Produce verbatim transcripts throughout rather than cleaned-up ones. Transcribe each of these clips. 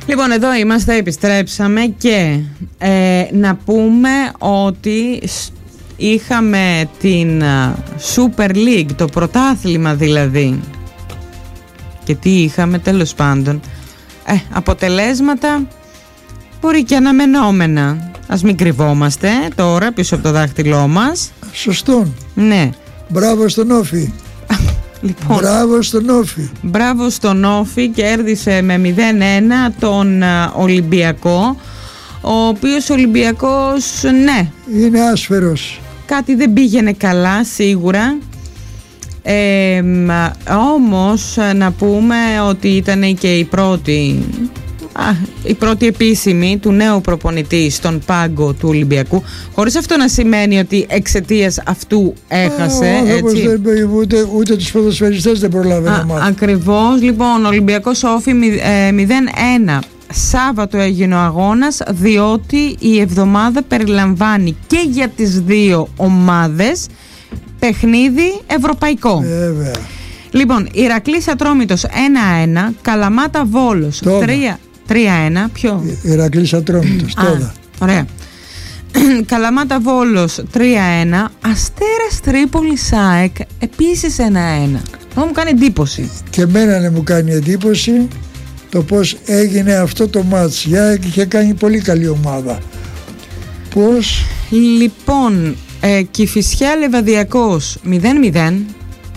Λοιπόν, εδώ είμαστε, επιστρέψαμε και ε, να πούμε ότι είχαμε την Super League, το πρωτάθλημα δηλαδή. Και τι είχαμε, τέλος πάντων, ε, αποτελέσματα μπορεί και αναμενόμενα. Ας μην κρυβόμαστε τώρα πίσω από το δάχτυλό μας. Σωστό. Ναι. Μπράβο στον Όφη. Λοιπόν, μπράβο στον Όφη. Μπράβο στον Όφη, κέρδισε με μηδέν ένα τον Ολυμπιακό, ο οποίος Ολυμπιακός, ναι, είναι άσφαιρος. Κάτι δεν πήγαινε καλά σίγουρα, ε, όμως να πούμε ότι ήταν και η πρώτη, α, η πρώτη επίσημη του νέου προπονητή στον πάγκο του Ολυμπιακού, χωρίς αυτό να σημαίνει ότι εξαιτίας αυτού έχασε. Α, έτσι. Δεν, ούτε, ούτε τους ποδοσφαιριστές δεν προλάβαινε να μάθει. Ακριβώς. Λοιπόν, Ολυμπιακός Όφη μηδέν ένα. Σάββατο έγινε ο αγώνας, διότι η εβδομάδα περιλαμβάνει και για τις δύο ομάδες παιχνίδι ευρωπαϊκό. Βέβαια. Λοιπόν, Ηρακλής Ατρόμητος ένα ένα, Καλαμάτα Βόλος τρία ένα. Ποιο? Ηρακλής Ατρόμητος, τώρα. Ωραία. Καλαμάτα Βόλος τρία ένα, Αστέρας Τρίπολης ΑΕΚ επίσης ένα ένα. Αυτό μου κάνει εντύπωση. Και εμένα ναι, μου κάνει εντύπωση το πως έγινε αυτό το μάτς. Η ΑΕΚ είχε κάνει πολύ καλή ομάδα. Πώς? Λοιπόν, ε, Κηφισιά Λεβαδιακός μηδέν μηδέν,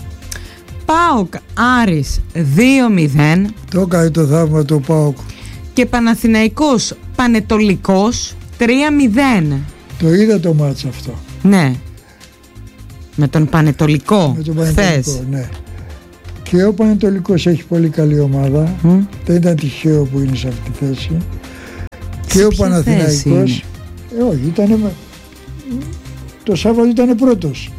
ΠΑΟΚ Άρης δύο μηδέν. Το έκανε το θαύμα το ΠΑΟΚ. Και Παναθηναϊκός Πανετολικός τρία μηδέν. Το είδα το μάτς αυτό. Ναι. Με τον Πανετολικό. Με τον Πανετολικό, ναι. Και ο Πανετολικός έχει πολύ καλή ομάδα. Mm. Δεν ήταν τυχαίο που είναι σε αυτή τη θέση. Σε και ο Παναθηναϊκός. Ε, όχι, ήταν. Το Σάββατο ήταν πρώτος.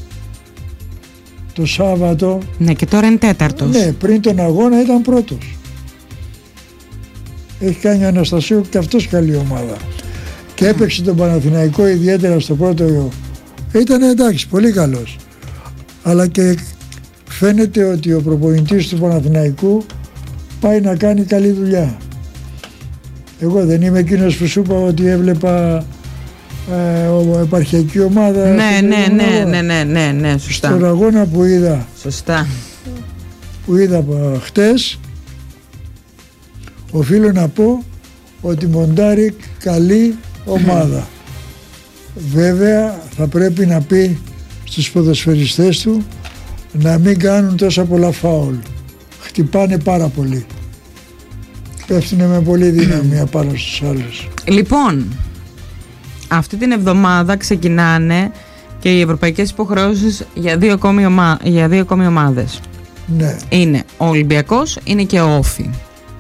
Το Σάββατο. Ναι, και τώρα είναι τέταρτος. Ναι, πριν τον αγώνα ήταν πρώτος. Έχει κάνει Αναστασίου και αυτός καλή ομάδα. Και έπαιξε τον Παναθηναϊκό ιδιαίτερα στο πρώτο. Ήταν εντάξει, πολύ καλός. Αλλά και φαίνεται ότι ο προπονητής του Παναθηναϊκού πάει να κάνει καλή δουλειά. Εγώ δεν είμαι εκείνος που σου είπα ότι έβλεπα ε, ο, επαρχιακή ομάδα. Ναι, ναι, ναι, ναι, ναι, ναι, ναι, σωστά. Στον αγώνα που είδα, σωστά. που είδα χτες, οφείλω να πω ότι μοντάρει καλή ομάδα. Βέβαια θα πρέπει να πει στους ποδοσφαιριστές του να μην κάνουν τόσα πολλά φάουλ. Χτυπάνε πάρα πολύ. Πέφτουνε με πολύ δύναμη απάνω στους άλλους. Λοιπόν, αυτή την εβδομάδα ξεκινάνε και οι ευρωπαϊκές υποχρεώσεις για δύο ακόμη, ομα... για δύο ακόμη ομάδες. Ναι. Είναι ο Ολυμπιακός, είναι και ο Όφη.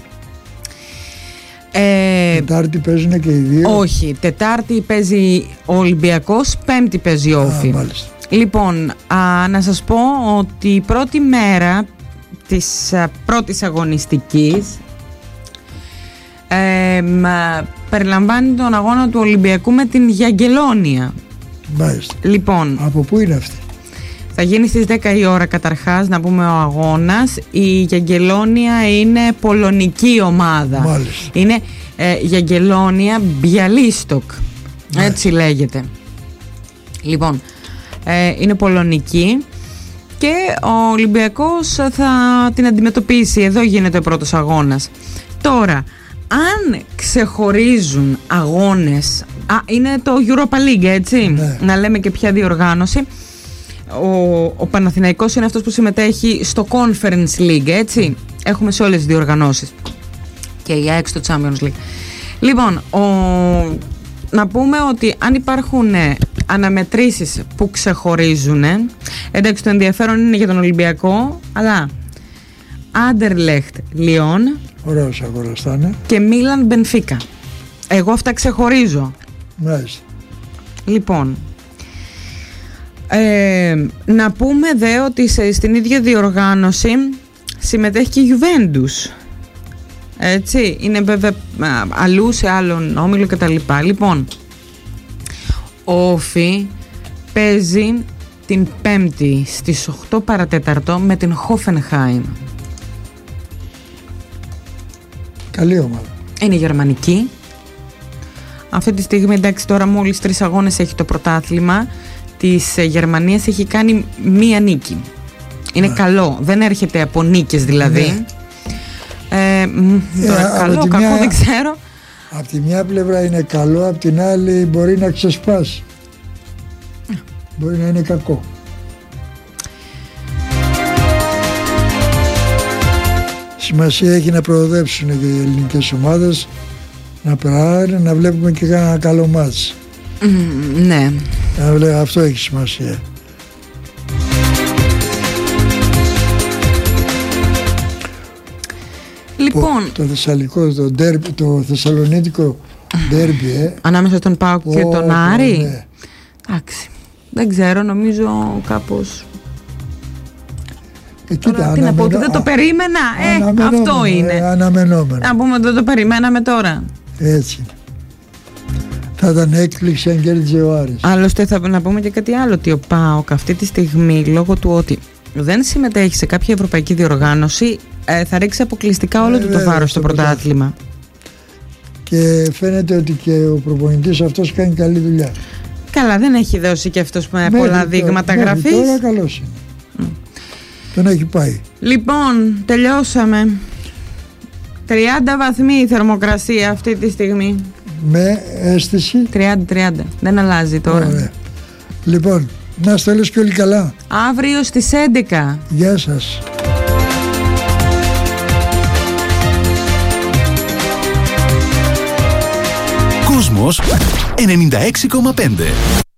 Ε, Τετάρτη παίζουν και οι δύο. Όχι, Τετάρτη παίζει ο Ολυμπιακός, Πέμπτη παίζει ο Όφη. Λοιπόν, α, να σας πω ότι η πρώτη μέρα της α, πρώτης αγωνιστικής ε, μα, περιλαμβάνει τον αγώνα του Ολυμπιακού με την Γιαγγελόνια. Μάλιστα. Λοιπόν, από πού είναι αυτή? Θα γίνει στις δέκα η ώρα καταρχάς, να πούμε ο αγώνας. Η Γιαγγελόνια είναι πολωνική ομάδα. Μάλιστα. Είναι ε, Γιαγγελόνια Μπιαλίστοκ, έτσι λέγεται. Λοιπόν, ε, είναι πολωνική και ο Ολυμπιακός θα την αντιμετωπίσει. Εδώ γίνεται ο πρώτος αγώνας. Τώρα, αν ξεχωρίζουν αγώνες, α, είναι το Europa League, έτσι, ναι. Να λέμε και ποια διοργάνωση. Ο, ο Παναθηναϊκός είναι αυτός που συμμετέχει στο Conference League, έτσι. Έχουμε σε όλες τις διοργανώσεις. Και η ΑΕΚ στο Champions League. Λοιπόν, ο, να πούμε ότι αν υπάρχουν αναμετρήσεις που ξεχωρίζουν, εντάξει, το ενδιαφέρον είναι για τον Ολυμπιακό, αλλά Άντερλεχτ Λιόν, ωραίος αγώνας θα είναι, και Μίλαν Μπενφίκα. Εγώ αυτά ξεχωρίζω. Μάλιστα. Λοιπόν, Ε, να πούμε δε ότι σε, στην ίδια διοργάνωση συμμετέχει και η Juventus, έτσι, είναι βέβαια αλλού σε άλλον όμιλο και τα λοιπά. Λοιπόν, ο Όφη παίζει την Πέμπτη στις οκτώ παρατέταρτο με την Hoffenheim. Καλή ομάδα. Είναι γερμανική. Αυτή τη στιγμή, εντάξει, τώρα μόλις τρεις αγώνες έχει το πρωτάθλημα της Γερμανίας, έχει κάνει μία νίκη. Είναι ναι. καλό, δεν έρχεται από νίκες δηλαδή. Ναι. Ε, τώρα, ε, καλό, κακό μια, δεν ξέρω. Από τη μια πλευρά είναι καλό, από την άλλη μπορεί να ξεσπάσει. Ναι. Μπορεί να είναι κακό. Σημασία έχει να προοδεύσουν και οι ελληνικές ομάδες, να περάσουν, να βλέπουμε και ένα καλό μάτς. Mm, ναι. Αυτό έχει σημασία. Λοιπόν, το, το, θεσσαλικό, το, ντέρμπι, το θεσσαλονίτικο ντέρμπι ε. ανάμεσα στον ΠΑΟΚ και oh, τον Άρη ναι. Εντάξει, δεν ξέρω, νομίζω κάπως ε, κοίτα, τώρα, τι να πω, ότι δεν το περίμενα ε, αυτό είναι ε, αναμενόμενο. Να πούμε ότι δεν το περιμέναμε τώρα. Έτσι θα ήταν έκπληξη αν κέρδιζε ο Άρης. Άλλωστε θα να πούμε και κάτι άλλο, ότι ο ΠΑΟΚ αυτή τη στιγμή, λόγω του ότι δεν συμμετέχει σε κάποια ευρωπαϊκή διοργάνωση, ε, θα ρίξει αποκλειστικά όλο ε, του το βάρος στο πρωτάθλημα. Και φαίνεται ότι και ο προπονητής αυτός κάνει καλή δουλειά. Καλά, δεν έχει δώσει και αυτός με πολλά τώρα, δείγματα γραφής. Τώρα καλός είναι. Mm. Τον έχει πάει. Λοιπόν, τελειώσαμε. τριάντα βαθμοί η θερμοκρασία αυτή τη στιγμή. Με αίσθηση τριάντα τριάντα. Δεν αλλάζει τώρα. Ωραία. Λοιπόν, να είστε όλες και όλοι καλά. Αύριο στις έντεκα. Γεια σας. Κόσμος ενενήντα έξι κόμμα πέντε.